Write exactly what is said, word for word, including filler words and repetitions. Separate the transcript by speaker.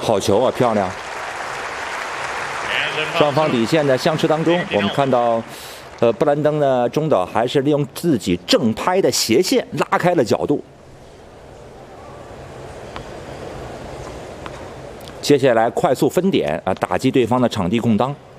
Speaker 1: 好球啊，漂亮！双方底线的相持当中，我们看到，呃，布兰登呢中岛还是利用自己正拍的斜线拉开了角度。接下来快速分点啊，打击对方的场地空当。